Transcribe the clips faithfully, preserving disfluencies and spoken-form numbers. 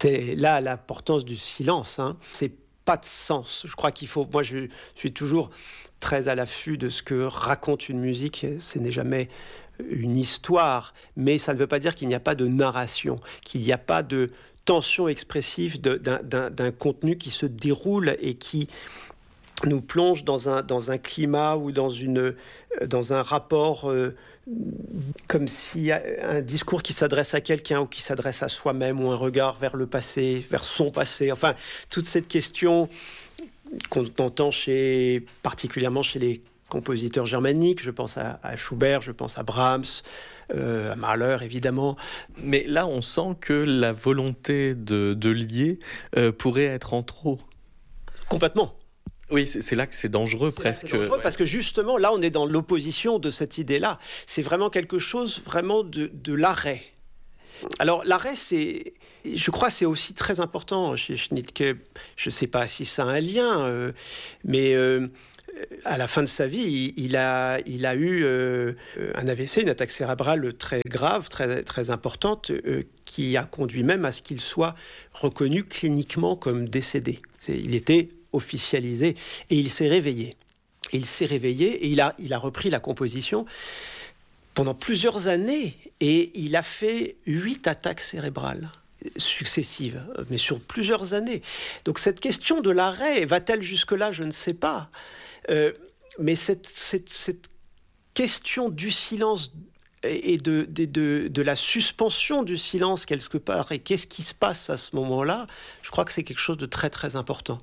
C'est là l'importance du silence. Hein. C'est pas de sens. Je crois qu'il faut... Moi, je suis toujours très à l'affût de ce que raconte une musique. Ce n'est jamais une histoire, mais ça ne veut pas dire qu'il n'y a pas de narration, qu'il n'y a pas de tension expressive de, d'un, d'un, d'un contenu qui se déroule et qui nous plonge dans un, dans un climat ou dans, une, dans un rapport euh, comme si un discours qui s'adresse à quelqu'un ou qui s'adresse à soi-même, ou un regard vers le passé, vers son passé. Enfin, toute cette question qu'on entend chez, particulièrement chez les compositeurs germaniques. Je pense à, à Schubert, je pense à Brahms, euh, à Mahler, évidemment. Mais là, on sent que la volonté de, de lier euh, pourrait être en trop. Complètement. Oui, c'est, c'est là que c'est dangereux c'est presque. Là, c'est dangereux, ouais. Parce que justement, là, on est dans l'opposition de cette idée-là. C'est vraiment quelque chose vraiment de, de l'arrêt. Alors, l'arrêt, c'est... Je crois que c'est aussi très important chez Schnittke. Je ne sais pas si ça a un lien, euh, mais euh, à la fin de sa vie, il, il, a, il a eu euh, un A V C, une attaque cérébrale très grave, très, très importante, euh, qui a conduit même à ce qu'il soit reconnu cliniquement comme décédé. C'est, il était officialisé et il s'est réveillé. Et il s'est réveillé et il a, il a repris la composition pendant plusieurs années et il a fait huit attaques cérébrales successives, mais sur plusieurs années. Donc cette question de l'arrêt, va-t-elle jusque-là? Je ne sais pas. Euh, mais cette, cette, cette question du silence et de, de, de, de la suspension du silence quelque part, et qu'est-ce qui se passe à ce moment-là, je crois que c'est quelque chose de très très important.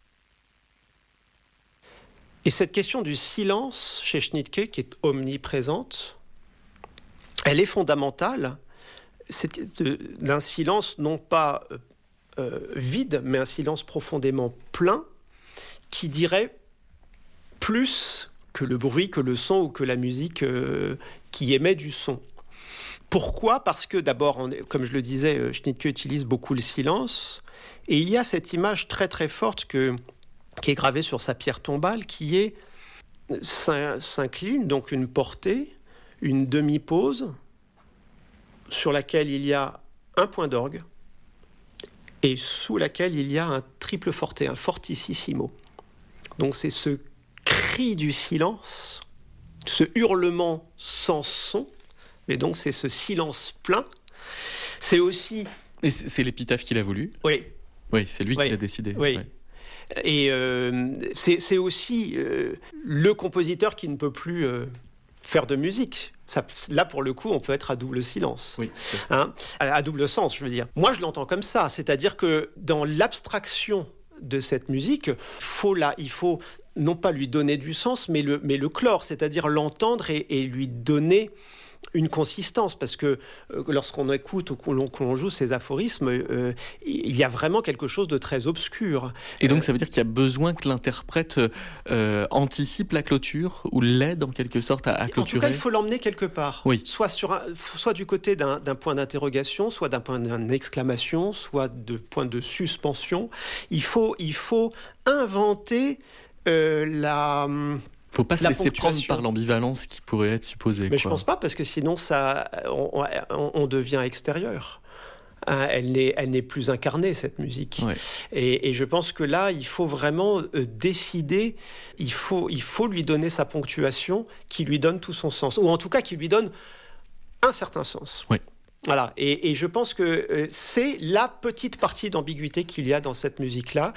Et cette question du silence chez Schnittke, qui est omniprésente, elle est fondamentale. C'est d'un silence non pas euh, vide, mais un silence profondément plein, qui dirait plus que le bruit, que le son ou que la musique euh, qui émet du son. Pourquoi ? Parce que d'abord, on est, comme je le disais, Schnittke utilise beaucoup le silence, et il y a cette image très très forte que, qui est gravée sur sa pierre tombale, qui est s'incline, donc une portée, une demi-pause, sur laquelle il y a un point d'orgue et sous laquelle il y a un triple forte, un fortissimo. Donc c'est ce cri du silence, ce hurlement sans son, mais donc c'est ce silence plein. C'est aussi... Et c'est, c'est l'épitaphe qu'il a voulu ? Oui. Oui, c'est lui oui. qui l'a décidé. Oui. Ouais. Et euh, c'est, c'est aussi euh, le compositeur qui ne peut plus euh, faire de musique. Ça, là, pour le coup, on peut être à double silence. Oui. Hein, à, à double sens, je veux dire. Moi, je l'entends comme ça. C'est-à-dire que dans l'abstraction de cette musique, faut là, il faut non pas lui donner du sens, mais le, mais le clore, c'est-à-dire l'entendre et, et lui donner une consistance, parce que euh, lorsqu'on écoute ou qu'on, qu'on joue ces aphorismes, euh, il y a vraiment quelque chose de très obscur. Et donc ça veut dire qu'il y a besoin que l'interprète euh, anticipe la clôture ou l'aide en quelque sorte à, à clôturer. En tout cas, il faut l'emmener quelque part. Oui. Soit, sur un, soit du côté d'un, d'un point d'interrogation, soit d'un point d'exclamation, soit de point de suspension. Il faut, il faut inventer euh, la... Il ne faut pas se laisser prendre par l'ambivalence qui pourrait être supposée. Mais quoi. Je ne pense pas, parce que sinon, ça, on, on, on devient extérieur. Hein, elle, n'est, elle n'est plus incarnée, cette musique. Ouais. Et, et je pense que là, il faut vraiment euh, décider, il faut, il faut lui donner sa ponctuation qui lui donne tout son sens. Ou en tout cas, qui lui donne un certain sens. Oui. Voilà, et, et je pense que euh, c'est la petite partie d'ambiguïté qu'il y a dans cette musique-là,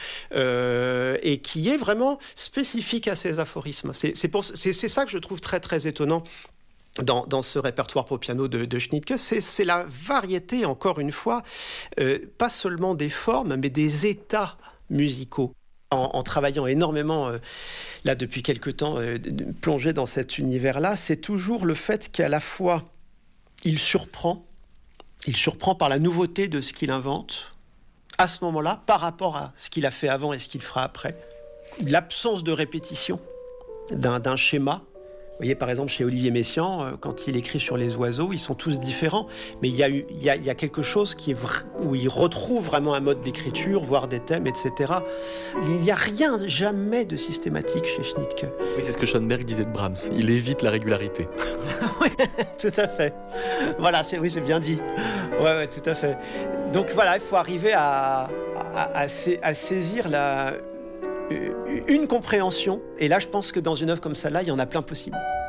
euh, et qui est vraiment spécifique à ces aphorismes. C'est, c'est, pour, c'est, c'est ça que je trouve très très étonnant dans, dans ce répertoire pour piano de, de Schnittke, c'est, c'est la variété, encore une fois, euh, pas seulement des formes, mais des états musicaux. En, en travaillant énormément, euh, là depuis quelque temps, euh, plongé dans cet univers-là, c'est toujours le fait qu'à la fois, il surprend, Il surprend par la nouveauté de ce qu'il invente, à ce moment-là, par rapport à ce qu'il a fait avant et ce qu'il fera après. L'absence de répétition d'un, d'un schéma voyez, par exemple, chez Olivier Messiaen, quand il écrit sur les oiseaux, ils sont tous différents. Mais il y a, il y a, il y a quelque chose qui est vrai, où il retrouve vraiment un mode d'écriture, voire des thèmes, et cetera. Il n'y a rien, jamais de systématique chez Schnittke. Oui, c'est ce que Schoenberg disait de Brahms. Il évite la régularité. Oui, tout à fait. Voilà, c'est, oui, c'est bien dit. Ouais, ouais, tout à fait. Donc voilà, il faut arriver à, à, à, à saisir la... une compréhension. Et là, je pense que dans une œuvre comme celle-là, il y en a plein possible.